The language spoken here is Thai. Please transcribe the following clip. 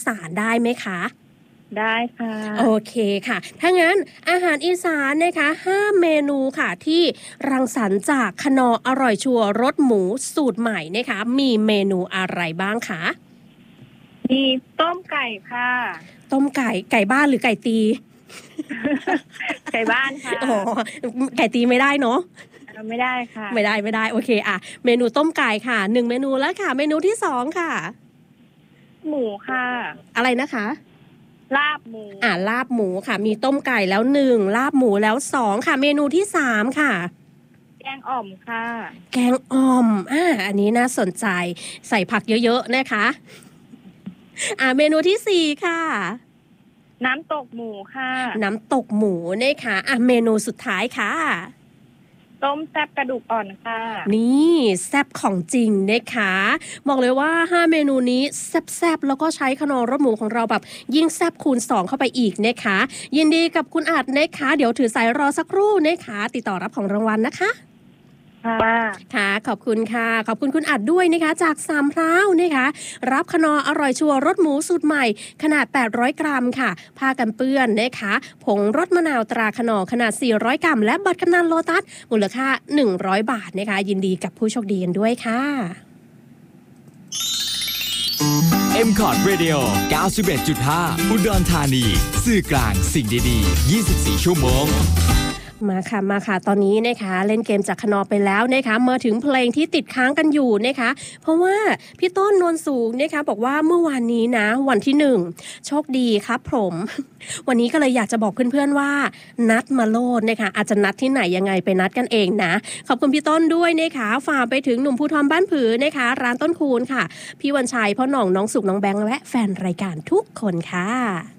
สานได้ไหมคะได้ค่ะโอเคค่ะถ้างั้นอาหารอีสานนะคะ5เมนูค่ะที่รังสรรค์จากคณออร่อยชัวร์รสหมูสูตรใหม่นะคะมีเมนูอะไรบ้างคะมีต้มไก่ค่ะต้มไก่บ้านหรือไก่ตีไก่บ้านค่ะอ๋อไก่ตีไม่ได้เนาะไม่ได้ค่ะไม่ได้โอเคเมนูต้มไก่ค่ะ1เมนูแล้วค่ะเมนูที่2ค่ะหมูค่ะอะไรนะคะลาบหมูลาบหมูค่ะมีต้มไก่แล้ว1ลาบหมูแล้ว2ค่ะเมนูที่3ค่ะแกงอ่อมค่ะแกงอ่อมอันนี้น่าสนใจใส่ผักเยอะๆนะคะเมนูที่4ค่ะน้ำตกหมูค่ะน้ำตกหมูนะคะเมนูสุดท้ายค่ะต้มแซ่บกระดูกอ่อนค่ะนี่แซ่บของจริงนะคะบอกเลยว่า5เมนูนี้แซ่บๆแล้วก็ใช้ขนมรสหมูของเราแบบยิ่งแซ่บคูณ2เข้าไปอีกนะคะยินดีกับคุณอาจนะคะเดี๋ยวถือสายรอสักครู่นะคะติดต่อรับของรางวัลนะคะค่ะขอบคุณค่ะขอบคุณคุณอัดด้วยนะคะจากสามพร้าวนะคะรับขนออร่อยชัวร์รสหมูสูตรใหม่ขนาด800กรัมค่ะผ้ากันเปื้อนนะคะผงรสมะนาวตราขนอขนาด400กรัมและบัตรกำนันโลตัสมูลค่า100บาทนะคะยินดีกับผู้โชคดีกันด้วยค่ะ MCOT Radio 91.5 อุดรธานีสื่อกลางสิ่งดีๆ24ชั่วโมงมาค่ะตอนนี้นะคะเล่นเกมจากขนอไปแล้วนะคะมาถึงเพลงที่ติดค้างกันอยู่นะคะเพราะว่าพี่ต้นนวลสูงนะคะบอกว่าเมื่อวานนี้นะวันที่1โชคดีครับผมวันนี้ก็เลยอยากจะบอกเพื่อนๆว่านัดมาโลดนะคะอาจจะนัดที่ไหนยังไงไปนัดกันเองนะขอบคุณพี่ต้นด้วยนะคะฝากไปถึงหนุ่มภูทรบ้านผือนะคะร้านต้นคูณค่ะพี่วันชัยพ่อหน่องน้องสุกน้องแบงค์และแฟนรายการทุกคนค่ะ